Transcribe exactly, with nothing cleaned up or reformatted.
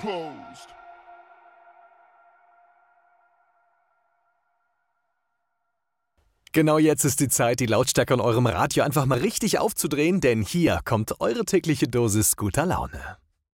closed. Genau jetzt ist die Zeit, die Lautstärke an eurem Radio einfach mal richtig aufzudrehen, denn hier kommt eure tägliche Dosis guter Laune.